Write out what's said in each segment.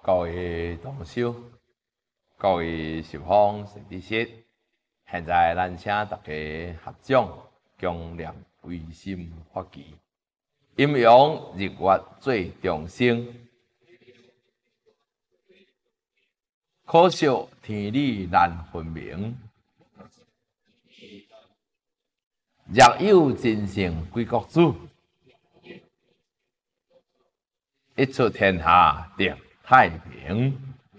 各位同修，各位十方善知识，现在咱请大家合掌，共念唯心发祈，阴阳日月最众生，可惜天理难分明。若有真圣归国主，一出天下定太平。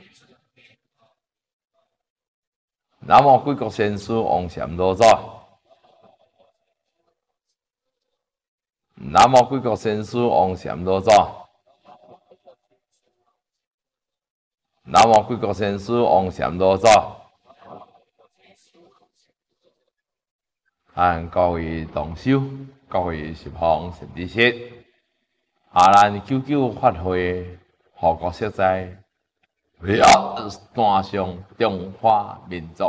南无贵国先师王禅老祖，南无贵国先师王禅老祖，南无贵国先师王禅老祖。各位同修，各位十方善知识，咱久久法会，护国息灾，为了端上中华民族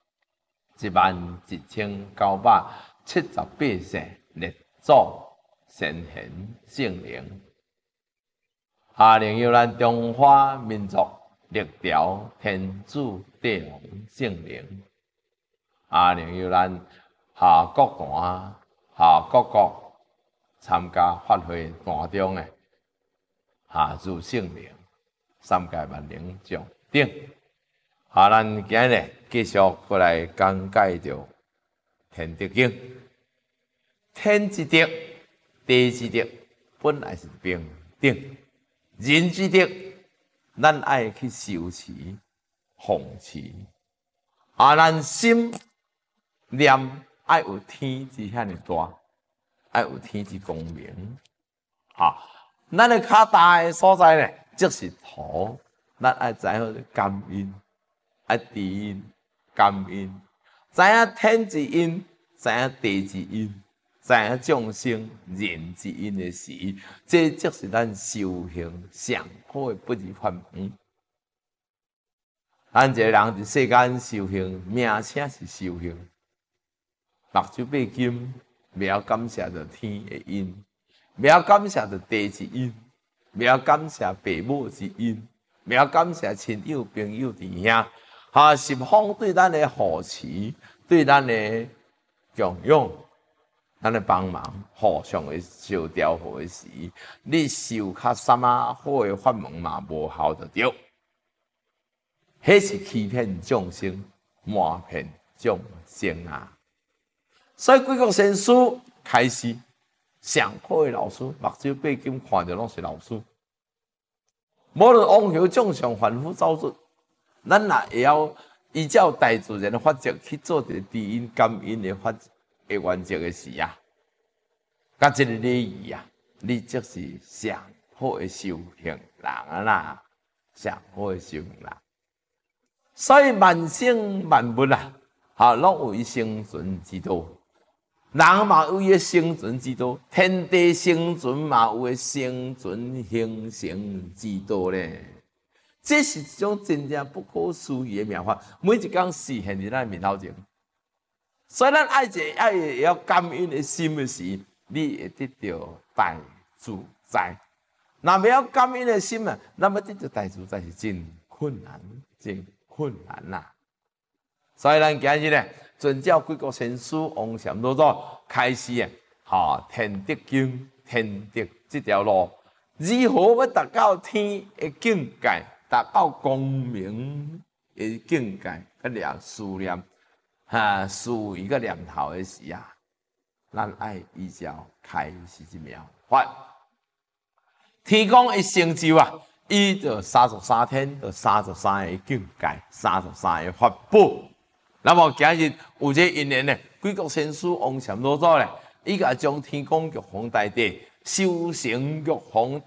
11978世列祖先贤圣灵，能由咱中华民族历朝天主帝王圣灵，能由咱各坛各国参加法会坛中的入圣灵，3界万灵众等。咱今日继续过来讲解着天德经。天之德、地之德本来是平等，人之德咱爱去修持、奉持。咱心念爱有天之遐尼大，爱有天之光明。咱的较大的所在呢，即是土，咱爱知影感恩，爱知恩感恩，知影天之恩，知影地之恩，知影众生人之恩的时，这即是咱修行上好的不二法门。咱一个人伫世间修行，名声是修行。目睭八金，不要感谢着天的恩，不要感谢着地之恩，不要感谢父母之恩，不要感谢亲友朋友弟兄，十方对咱的扶持，对咱的供养，咱的帮忙，互相的相调和的时，你修较什么好的法门嘛，无效就对。迄是欺骗众生，瞒骗众生啊！所以贵国先师开始上好的老师，目睭八金看着拢是老师。无论往后众上凡夫造作，咱也会晓依照大自然的法则去做一个知恩感恩的法的原则的时啊，甲这个礼仪啊，你即是上好的修行人啦，上好的修行人。所以万生万物啊，拢有伊生存之道。人嘛有伊的生存之道，天地生存嘛有伊生存形成之道咧。这是一种真正不可思议的妙法，每一工实现伫咱面头前。所以咱爱要感恩的心的时，你会得到大自在。若没有感恩的心啊，那么得到大自在是真困难，真困难啦。所以咱今日呢，遵照贵国先师王禅老祖开始天德经、天德这条路，如何要达到天的境界，达到光明的境界，个思念思维个念头的时啊，咱爱依照开始之妙法。天公的成就啊，伊就33天，就33个境界，33个法宝。那么今日有这因缘呢，贵国先师王禅老祖呢，伊甲将天公玉皇大帝修成玉皇